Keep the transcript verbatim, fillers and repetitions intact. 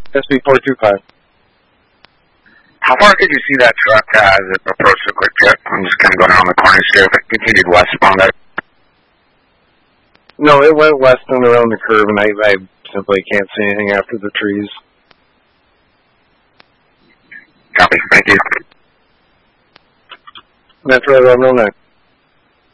S B four two five. How far could you see that truck uh, as it approached the quick trip? I'm just kind of going around the corners here. If it continued westbound, that. No, it went west and around the curve, and I, I simply can't see anything after the trees. Copy. Thank you. That's right around nine.